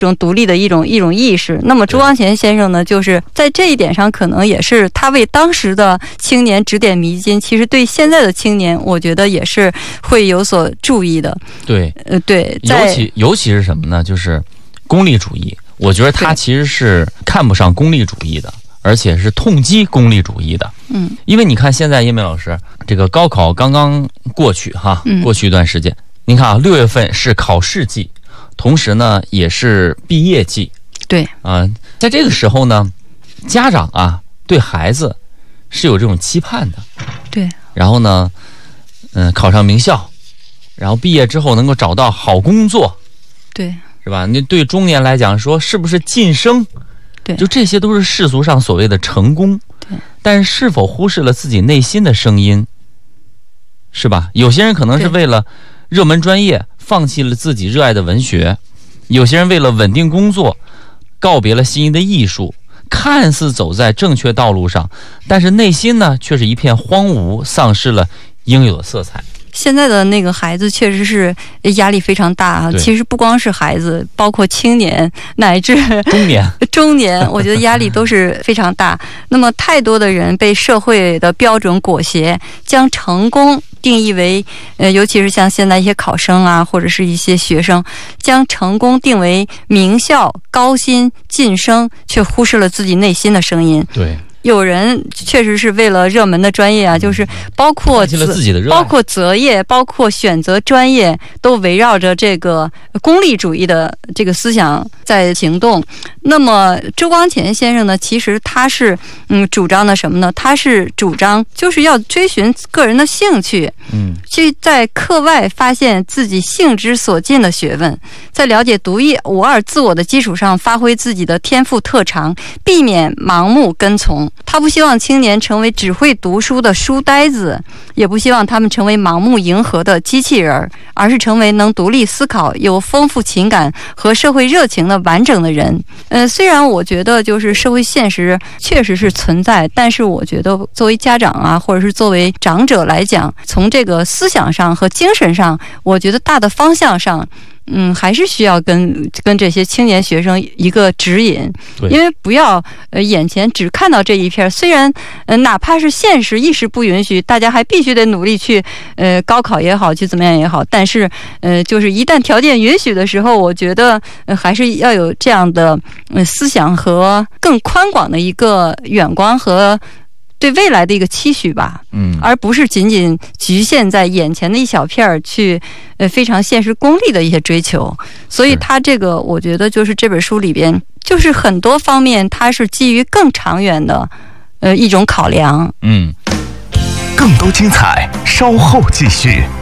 这种独立的一种意识。那么朱光潜先生呢，就是在这一点上可能也是他为当时的青年指点迷津，其实对现在的青年我觉得也是会有所注意的。 对， 对， 尤其是什么呢，就是功利主义。我觉得他其实是看不上功利主义的，而且是痛击功利主义的。因为你看现在叶梅老师，这个高考刚刚过去哈，过去一段时间，您看啊，6月份是考试季，同时呢也是毕业季。 对啊，在这个时候呢，家长啊对孩子是有这种期盼的。 对， 然后呢，考上名校，然后毕业之后能够找到好工作。 对。 是吧？你对中年来讲说是不是晋升？ 对， 就这些都是世俗上所谓的成功。 对， 但是否忽视了自己内心的声音？是吧？有些人可能是为了热门专业放弃了自己热爱的文学，有些人为了稳定工作告别了心仪的艺术，看似走在正确道路上，但是内心呢却是一片荒芜，丧失了应有的色彩。 现在的那个孩子确实是压力非常大啊！其实不光是孩子，包括青年乃至中年，我觉得压力都是非常大。那么太多的人被社会的标准裹挟，将成功定义为尤其是像现在一些考生啊，或者是一些学生，将成功定为名校、高薪、晋升，却忽视了自己内心的声音。 对。 有人确实是为了热门的专业啊，就是包括择业，包括选择专业，都围绕着这个功利主义的这个思想在行动。那么周光潜先生呢，其实他是主张的什么呢？他是主张就是要追寻个人的兴趣，去在课外发现自己兴之所近的学问，在了解独一无二自我的基础上发挥自己的天赋特长，避免盲目跟从。他不希望青年成为只会读书的书呆子，也不希望他们成为盲目迎合的机器人，而是成为能独立思考、有丰富情感和社会热情的完整的人。虽然我觉得就是社会现实确实是存在，但是我觉得作为家长啊，或者是作为长者来讲，从这个思想上和精神上，我觉得大的方向上还是需要跟这些青年学生一个指引，因为不要眼前只看到这一片。虽然哪怕是现实意识不允许，大家还必须得努力去高考也好，去怎么样也好，但是就是一旦条件允许的时候，我觉得还是要有这样的思想和更宽广的一个远观和对未来的一个期许吧，而不是仅仅局限在眼前的一小片去非常现实功利的一些追求。所以他这个我觉得就是这本书里边就是很多方面它是基于更长远的一种考量。 更多精彩稍后继续。